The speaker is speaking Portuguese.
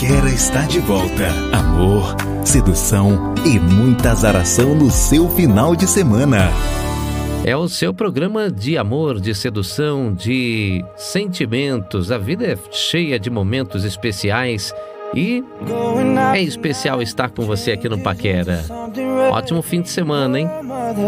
Paquera está de volta. Amor, sedução e muita azaração no seu final de semana. É o seu programa de amor, de sedução, de sentimentos. A vida é cheia de momentos especiais e é especial estar com você aqui no Paquera. Ótimo fim de semana, hein?